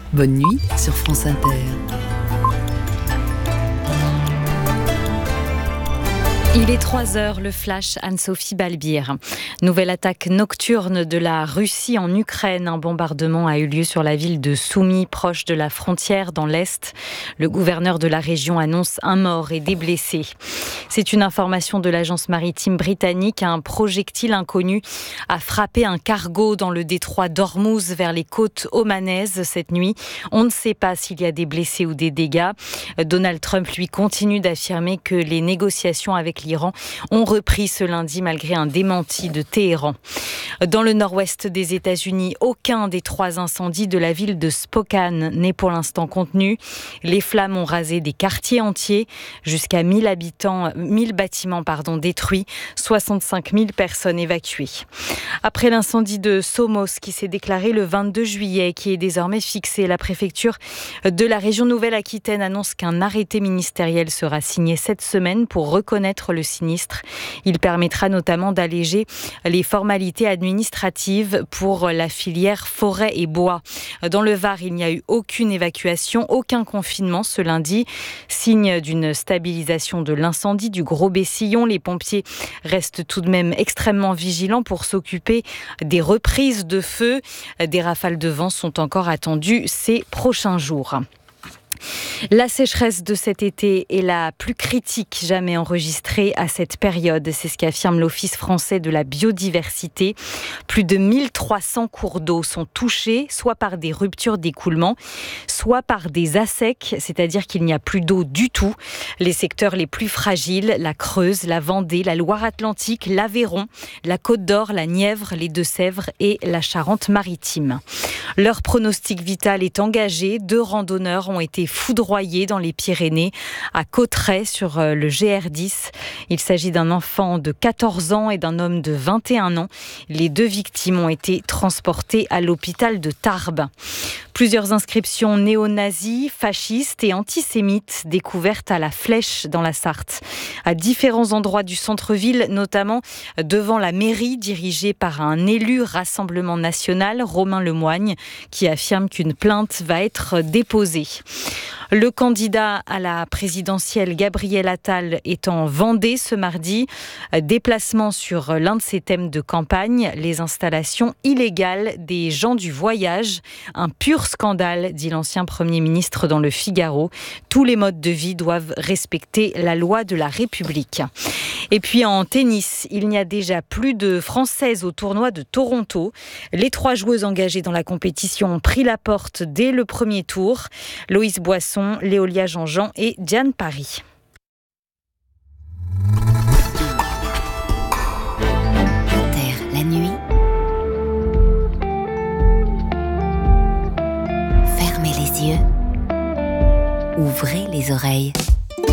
Bonne nuit sur France Inter. Il est 3h, le flash, Anne-Sophie Balbir. Nouvelle attaque nocturne de la Russie en Ukraine. Un bombardement a eu lieu sur la ville de Soumy, proche de la frontière dans l'Est. Le gouverneur de la région annonce un mort et des blessés. C'est une information de l'agence maritime britannique. Un projectile inconnu a frappé un cargo dans le détroit d'Ormuz vers les côtes omanaises cette nuit. On ne sait pas s'il y a des blessés ou des dégâts. Donald Trump, lui, continue d'affirmer que les négociations avec l'Iran ont repris ce lundi malgré un démenti de Téhéran. Dans le nord-ouest des États-Unis, aucun des 3 incendies de la ville de Spokane n'est pour l'instant contenu. Les flammes ont rasé des quartiers entiers, jusqu'à 1000 bâtiments détruits, 65 000 personnes évacuées. Après l'incendie de Somos qui s'est déclaré le 22 juillet, qui est désormais fixé, la préfecture de la région Nouvelle-Aquitaine annonce qu'un arrêté ministériel sera signé cette semaine pour reconnaître le sinistre. Il permettra notamment d'alléger les formalités administratives pour la filière forêt et bois. Dans le Var, il n'y a eu aucune évacuation, aucun confinement ce lundi. Signe d'une stabilisation de l'incendie du Gros Bessillon, les pompiers restent tout de même extrêmement vigilants pour s'occuper des reprises de feu. Des rafales de vent sont encore attendues ces prochains jours. La sécheresse de cet été est la plus critique jamais enregistrée à cette période. C'est ce qu'affirme l'Office français de la biodiversité. Plus de 1300 cours d'eau sont touchés, soit par des ruptures d'écoulement, soit par des assecs, c'est-à-dire qu'il n'y a plus d'eau du tout. Les secteurs les plus fragiles, la Creuse, la Vendée, la Loire-Atlantique, l'Aveyron, la Côte d'Or, la Nièvre, les Deux-Sèvres et la Charente-Maritime. Leur pronostic vital est engagé. 2 randonneurs ont été foudroyés dans les Pyrénées, à Cauterets sur le GR10. Il s'agit d'un enfant de 14 ans et d'un homme de 21 ans. Les 2 victimes ont été transportées à l'hôpital de Tarbes. Plusieurs inscriptions néo-nazis, fascistes et antisémites découvertes à la Flèche dans la Sarthe. À différents endroits du centre-ville, notamment devant la mairie dirigée par un élu Rassemblement National, Romain Lemoigne, qui affirme qu'une plainte va être déposée. Le candidat à la présidentielle, Gabriel Attal, est en Vendée ce mardi. Déplacement sur l'un de ses thèmes de campagne, les installations illégales des gens du voyage. Un pur scandale, dit l'ancien Premier ministre dans le Figaro. Tous les modes de vie doivent respecter la loi de la République. Et puis en tennis, il n'y a déjà plus de Françaises au tournoi de Toronto. Les 3 joueuses engagées dans la compétition ont pris la porte dès le premier tour. Loïs Boisson, Léolia Jean-Jean et Diane Paris. Inter, la nuit. Fermez les yeux. Ouvrez les oreilles.